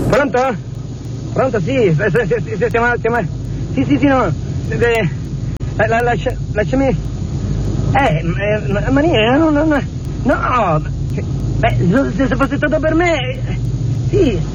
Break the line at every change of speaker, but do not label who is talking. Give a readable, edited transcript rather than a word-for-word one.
Pronto? Pronto, sì, stiamo... Sì, no. Lasciami... Maria, no. Beh, se fosse stato per me... Sì.